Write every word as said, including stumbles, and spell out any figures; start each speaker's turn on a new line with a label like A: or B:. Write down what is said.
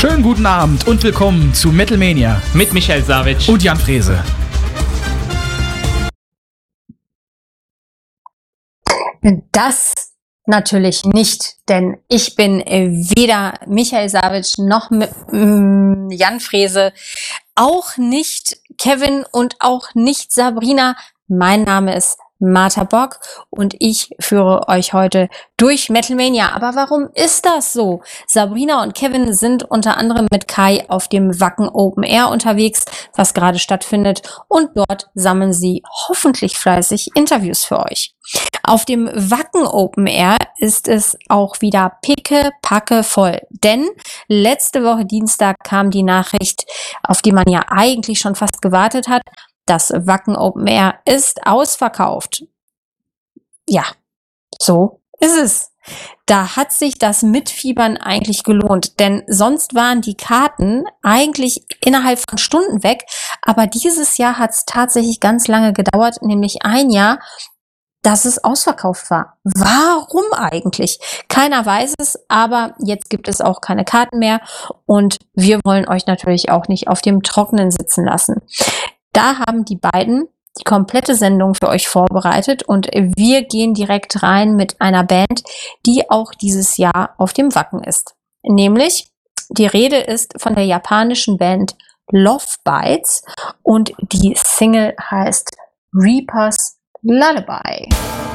A: Schönen guten Abend und willkommen zu Metal Mania
B: mit Michael Savic
A: und Jan Frese.
C: Das natürlich nicht, denn ich bin weder Michael Savic noch mm, Jan Frese, auch nicht Kevin und auch nicht Sabrina. Mein Name ist Martha Bock und ich führe euch heute durch Metal Mania. Aber warum ist das so? Sabrina und Kevin sind unter anderem mit Kai auf dem Wacken Open Air unterwegs, was gerade stattfindet, und dort sammeln sie hoffentlich fleißig Interviews für euch. Auf dem Wacken Open Air ist es auch wieder picke, packe voll, denn letzte Woche Dienstag kam die Nachricht, auf die man ja eigentlich schon fast gewartet hat. Das Wacken Open Air ist ausverkauft. Ja, so ist es. Da hat sich das Mitfiebern eigentlich gelohnt, denn sonst waren die Karten eigentlich innerhalb von Stunden weg, aber dieses Jahr hat es tatsächlich ganz lange gedauert, nämlich ein Jahr, dass es ausverkauft war. Warum eigentlich? Keiner weiß es, aber jetzt gibt es auch keine Karten mehr und wir wollen euch natürlich auch nicht auf dem Trockenen sitzen lassen. Da haben die beiden die komplette Sendung für euch vorbereitet und wir gehen direkt rein mit einer Band, die auch dieses Jahr auf dem Wacken ist. Nämlich, die Rede ist von der japanischen Band Love Bites und die Single heißt Reaper's Lullaby.